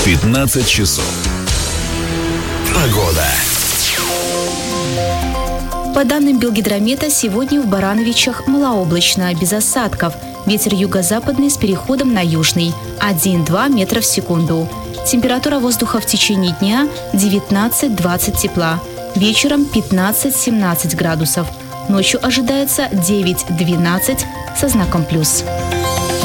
15 часов. Погода. По данным Белгидромета, сегодня в Барановичах малооблачно, без осадков. Ветер юго-западный с переходом на южный. 1-2 метра в секунду. Температура воздуха в течение дня 19-20 тепла. Вечером 15-17 градусов. Ночью ожидается 9-12 со знаком плюс.